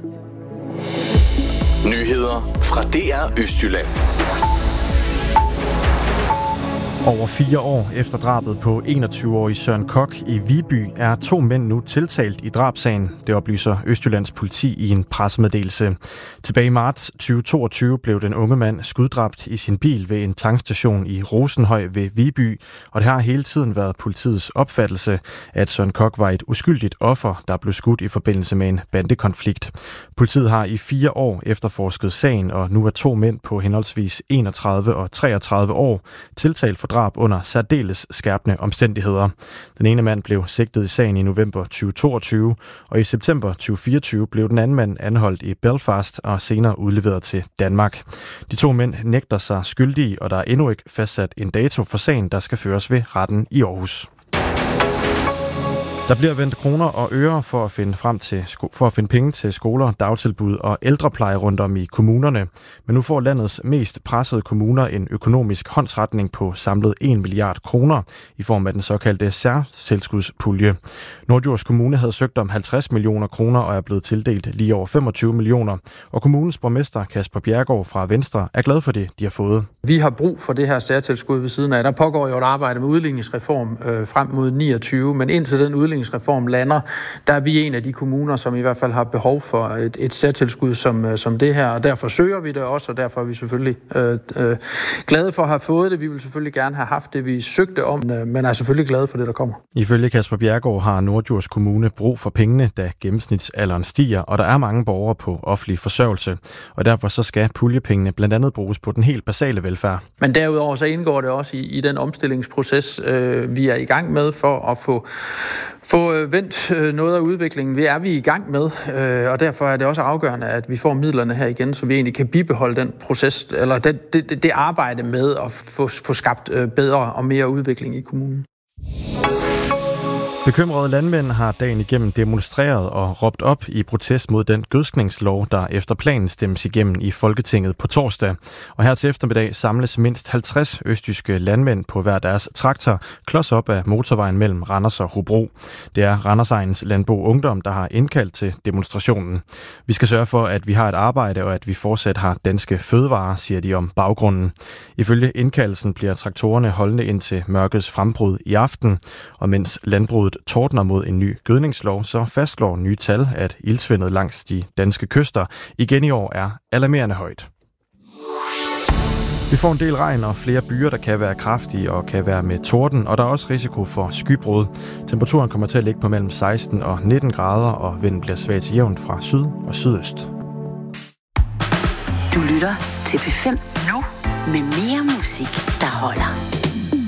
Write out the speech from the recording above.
Nyheder fra DR Østjylland. Over 4 år efter drabet på 21-årige Søren Kok i Viby er 2 mænd nu tiltalt i drabssagen. Det oplyser Østjyllands politi i en pressemeddelelse. Tilbage i marts 2022 blev den unge mand skuddræbt i sin bil ved en tankstation i Rosenhøj ved Viby, og det har hele tiden været politiets opfattelse, at Søren Kok var et uskyldigt offer, der blev skudt i forbindelse med en bandekonflikt. Politiet har i 4 år efterforsket sagen, og nu er 2 mænd på henholdsvis 31 og 33 år tiltalt for drab under særdeles skærpende omstændigheder. Den ene mand blev sigtet i sagen i november 2022, og i september 2024 blev den anden mand anholdt i Belfast og senere udleveret til Danmark. De 2 mænd nægter sig skyldige, og der er endnu ikke fastsat en dato for sagen, der skal føres ved retten i Aarhus. Der bliver vendt kroner og øre for at finde penge til skoler, dagtilbud og ældrepleje rundt om i kommunerne. Men nu får landets mest pressede kommuner en økonomisk håndsretning på samlet 1 milliard kroner i form af den såkaldte særtilskudspulje. Norddjurs Kommune havde søgt om 50 millioner kroner og er blevet tildelt lige over 25 millioner. Og kommunens borgmester Kasper Bjerregaard fra Venstre er glad for det, de har fået. Vi har brug for det her særtilskud ved siden af. Der pågår jo et arbejde med udligningsreform frem mod 29, men indtil den udligningsreform lander, der er vi en af de kommuner, som i hvert fald har behov for et særtilskud som det her, og derfor søger vi det også, og derfor er vi selvfølgelig glade for at have fået det. Vi vil selvfølgelig gerne have haft det, vi søgte om, men er selvfølgelig glade for det, der kommer. Ifølge Kasper Bjerregaard har Norddjurs Kommune brug for pengene, da gennemsnitsalderen stiger, og der er mange borgere på offentlig forsørgelse, og derfor så skal puljepengene blandt andet bruges på den helt basale velfærd. Men derudover så indgår det også i den omstillingsproces, vi er i gang med for at få vendt noget af udviklingen. Det er vi i gang med, og derfor er det også afgørende, at vi får midlerne her igen, så vi egentlig kan bibeholde den proces, eller det arbejde med at få skabt bedre og mere udvikling i kommunen. Bekymrede landmænd har dagen igennem demonstreret og råbt op i protest mod den gødskningslov, der efter planen stemmes igennem i Folketinget på torsdag. Og her til eftermiddag samles mindst 50 østjyske landmænd på hver deres traktor klods op af motorvejen mellem Randers og Hobro. Det er Randersegnens Landbrug Ungdom, der har indkaldt til demonstrationen. Vi skal sørge for, at vi har et arbejde, og at vi fortsat har danske fødevarer, siger de om baggrunden. Ifølge indkaldelsen bliver traktorerne holdende indtil mørkets frembrud i aften, og mens landbruget tordner mod en ny gødningslov, så fastslår nye tal, at iltsvindet langs de danske kyster igen i år er alarmerende højt. Vi får en del regn og flere byer, der kan være kraftige og kan være med torden, og der er også risiko for skybrud. Temperaturen kommer til at ligge på mellem 16 og 19 grader, og vinden bliver svag til jævnt fra syd og sydøst. Du lytter til P5 nu med mere musik, der holder.